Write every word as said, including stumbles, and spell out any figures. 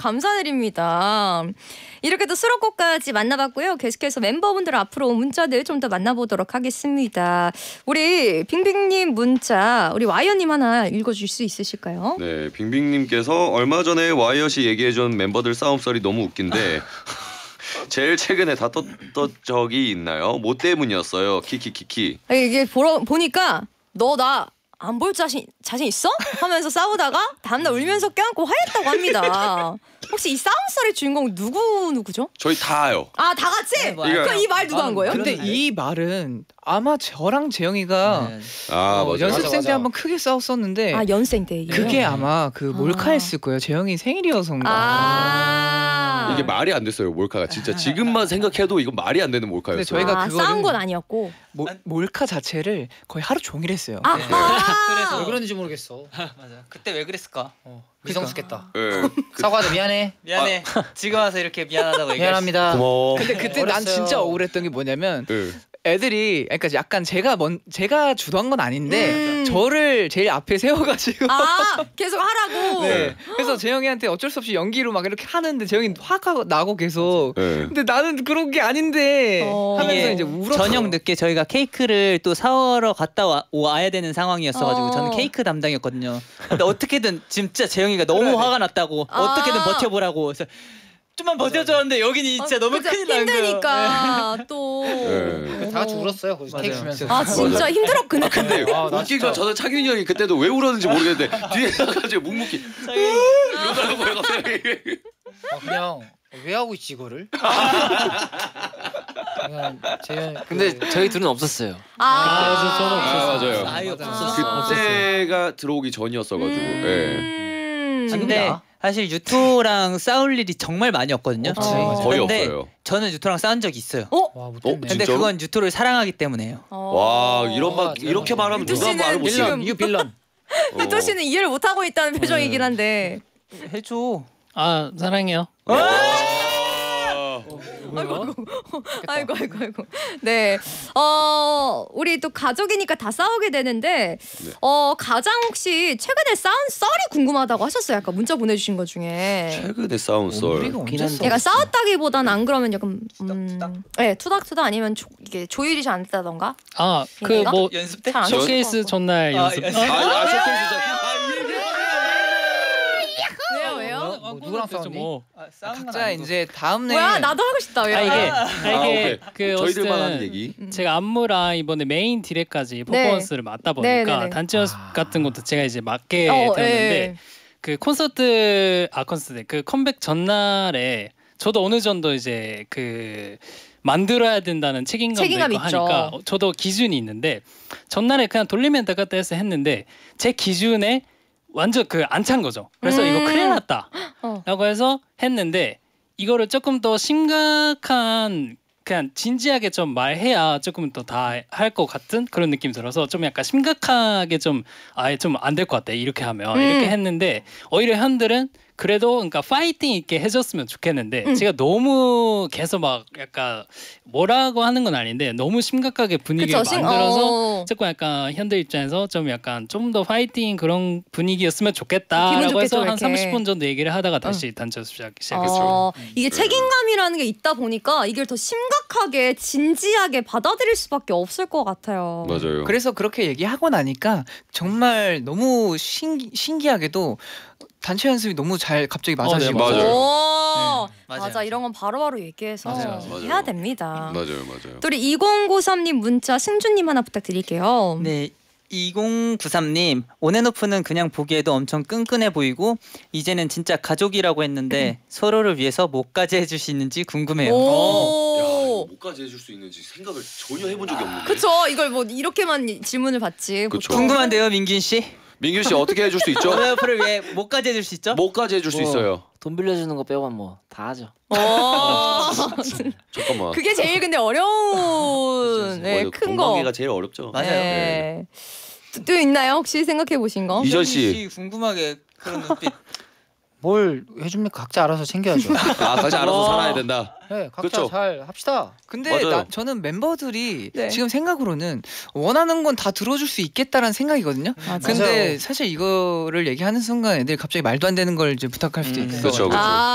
감사드립니다. 이렇게 또 수록곡까지 만나봤고요. 계속해서 멤버분들 앞으로 온 문자들 좀 더 만나보도록 하겠습니다. 우리 빙빙님 문자 우리 와이어님 하나 읽어줄 수 있으실까요? 네, 빙빙님께서 얼마 전에 와이엇이 얘기해준 멤버들 싸움썰이 너무 웃긴데 제일 최근에 다퉜던 적이 있나요? 뭐 때문이었어요? 키키키키. 이게 보러, 보니까 너 나 안 볼 자신 자신 있어? 하면서 싸우다가 다음날 울면서 껴안고 화했다고 합니다. 혹시 이 싸움썰의 주인공 누구 누구죠? 저희 다요. 아, 다 같이? 네, 뭐, 그럼 이 말 누가 한 거예요? 근데 이 말은 아마 저랑 재영이가 네. 아, 어, 맞아. 연습생 맞아, 때 맞아. 한번 크게 싸웠었는데 아, 연생 때 얘기예요? 그게 아마 그 몰카였을 거예요. 재영이 생일이어서인가. 아, 이게 말이 안 됐어요, 몰카가. 진짜 지금만 생각해도 이건 말이 안 되는 몰카였어요. 근데 저희가 아, 그거를- 싸운 건 아니었고. 모, 몰카 자체를 거의 하루 종일 했어요. 아, 네. 아 그래서 왜 그런지 모르겠어. 맞아. 그때 왜 그랬을까? 어, 미성숙했다. 네. 사과하자. 미안해. 미안해. 지금 와서 이렇게 미안하다고 얘기할 미안합니다. 고마워. 근데 그때 난 어렸어요. 진짜 억울했던 게 뭐냐면 네. 애들이 그러니까 약간 제가 먼 제가 주도한 건 아닌데 음. 저를 제일 앞에 세워가지고 아, 계속 하라고. 네. 그래서 재영이한테 어쩔 수 없이 연기로 막 이렇게 하는데 재영이 화가 나고 계속 네. 근데 나는 그런 게 아닌데 어. 하면서 이게 이제 울었어요. 저녁 늦게 저희가 케이크를 또 사러 갔다 와, 와야 되는 상황이었어가지고 어. 저는 케이크 담당이었거든요. 근데 어떻게든 진짜 재영이가 너무 그래. 화가 났다고 아. 어떻게든 버텨보라고 그래서 좀만 버텨줬는데 여기는 진짜 어, 너무 그죠? 큰일 난 거예요. 힘드니까 또. 네. 다 같이 울었어요. 거기서 케이크 맞아요. 주면서. 아, 진짜 힘들었구나. 근데 아, 나 웃긴 진짜. 건 저는 창윤이 형이 그때도 왜 울었는지 모르겠는데 뒤에 나가지고 묵묵히 이러더라고 요 갑자기. 아, 그냥 왜 하고 있지 이거를? 그냥 제 근데 그- 저희 둘은 없었어요. 아, 아, 저는 아, 맞아요. 아유 없었어. 없었어. 그때가 들어오기 전이었어가지고. 예. 음. 근데 사실 유토랑 싸울 일이 정말 많이 없거든요. 없지. 어. 거의 근데 없어요. 저는 유토랑 싸운 적이 있어요. 어? 와 못했네. 어, 근데 진짜로? 그건 유토를 사랑하기 때문에요. 어. 와 이런 말 아, 이렇게 말하면 유토 누가 씨는 말을 못 지금- 해. 빌런. 유 빌런. 유토 씨는 이해를 못 하고 있다는 표정이긴 한데. 해줘. 아 사랑해요. 아이고, 아이고, 아이고, 아이고. 네, 어 우리 또 가족이니까 다 싸우게 되는데, 네. 어 가장 혹시 최근에 싸운 썰이 궁금하다고 하셨어요. 아까 문자 보내주신 것 중에. 최근에 싸운 썰. 우리가 언제 싸웠어? 약간 싸웠다기보다는 안 그러면 약간 음, 네, 투닥투닥 아니면 조, 이게 조율이 잘 안 됐다던가. 아 그 얘기가? 뭐 연습 때? 잘안 쇼케이스 전날 아, 연습. 연습. 아, 아 쇼케이스 전. 아, 왜요, 왜요? 뭐, 누구랑 싸웠니? 뭐. 아, 싸운 건 각자 아니고. 이제 다음날 뭐야, 나도 하고 싶다. 왜? 아 이게 아, 아, 이게 오케이. 그 저희들만 하는 어쨌든 얘기. 제가 안무랑 이번에 메인 디렉까지 퍼포먼스를 맡다 보니까 네, 네, 네. 단체 연습 같은 것도 제가 이제 맡게 어, 되었는데 예. 그 콘서트 아 콘서트 그 컴백 전날에 저도 어느 정도 이제 그 만들어야 된다는 책임감도 책임감 있고 있죠. 하니까 저도 기준이 있는데 전날에 그냥 돌리면 되겠다 해서 했는데 제 기준에 완전 그 안 찬 거죠. 그래서 음. 이거 큰일 났다 어. 라고 해서 했는데 이거를 조금 더 심각한 그냥 진지하게 좀 말해야 조금 더 다 할 것 같은 그런 느낌이 들어서 좀 약간 심각하게 좀 아예 좀 안 될 것 같아 이렇게 하면 음. 이렇게 했는데 오히려 현들은 그래도 그러니까 파이팅 있게 해줬으면 좋겠는데 음. 제가 너무 계속 막 약간 뭐라고 하는 건 아닌데 너무 심각하게 분위기를 그쵸, 심- 만들어서 어. 조금 약간 현대 입장에서 좀 약간 좀 더 파이팅 그런 분위기였으면 기분 좋겠다라고 좋게 해서 좀 한 이렇게. 삼십 분 정도 얘기를 하다가 다시 단체 연습 시작, 시작했죠. 어, 이게 책임감이라는 게 있다 보니까 이걸 더 심각하게 진지하게 받아들일 수밖에 없을 것 같아요. 맞아요. 그래서 그렇게 얘기하고 나니까 정말 너무 신기, 신기하게도 단체 연습이 너무 잘 갑자기 맞아지고 맞아요. 오, 네, 맞아, 맞아요. 이런 건 바로바로 얘기해서 맞아요, 맞아요. 해야 됩니다. 맞아요, 맞아요. 또 우리 이공구삼 님 문자 승준님 하나 부탁드릴게요. 네. 이공구삼 님 온앤오프는 그냥 보기에도 엄청 끈끈해 보이고 이제는 진짜 가족이라고 했는데 서로를 위해서 뭐까지 해주시는지 궁금해요. 야, 오, 뭐까지 해줄 수 있는지 생각을 전혀 해본 적이 없는데. 그쵸. 이걸 뭐 이렇게만 질문을 받지. 그쵸. 보통. 궁금한데요, 민균 씨? 민규 씨 어떻게 해줄 수 있죠? 온앤오프를 위해 뭐까지 해줄 수 있죠? 뭐까지 해줄 수 뭐, 있어요? 돈 빌려주는 거 빼고는 뭐 다 하죠. 어. 잠깐만. 그게 제일 근데 어려운 네, 맞아요. 큰 돈 거. 관계가 제일 어렵죠. 맞아요. 네. 또, 또 있나요? 혹시 생각해 보신 거? 이전 씨. 민균 궁금하게 그런 눈빛. 뭘 해줍니까? 각자 알아서 챙겨야죠. 아, 각자 알아서 와. 살아야 된다. 네, 각자 그쵸. 잘 합시다. 근데 맞아요. 나, 저는 멤버들이 네. 지금 생각으로는 원하는 건 다 들어줄 수 있겠다라는 생각이거든요. 맞아요. 근데 사실 이거를 얘기하는 순간 애들이 갑자기 말도 안 되는 걸 이제 부탁할 수도 음. 있어요. 그렇죠, 그렇죠. 아.